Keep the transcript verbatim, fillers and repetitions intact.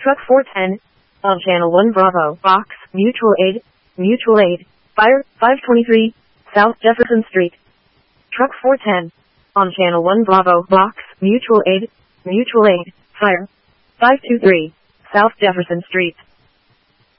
Truck four ten, on Channel one Bravo, Box, Mutual Aid, Mutual Aid, Fire, five twenty-three, South Jefferson Street. Truck four ten, on Channel one Bravo, Box, Mutual Aid, Mutual Aid, Fire, five two three, South Jefferson Street.